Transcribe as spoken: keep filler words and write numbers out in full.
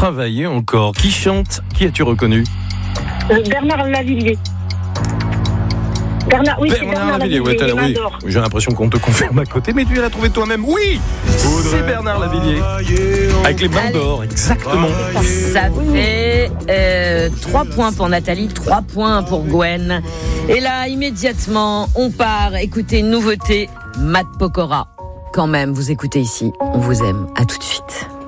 travailler encore. Qui chante? Qui as-tu reconnu? Euh, Bernard Lavilliers. Bernard, oui, Bernard, c'est Bernard Lavilliers. Ouais, Lavilliers, oui. J'ai l'impression qu'on te confirme à côté, mais tu l'as trouvé toi-même. Oui, c'est Bernard Lavilliers. Avec les mains d'or, exactement. Ça fait euh, trois points pour Nathalie, trois points pour Gwen. Et là, immédiatement, on part écouter une nouveauté, Matt Pokora. Quand même, vous écoutez ici, on vous aime. À tout de suite.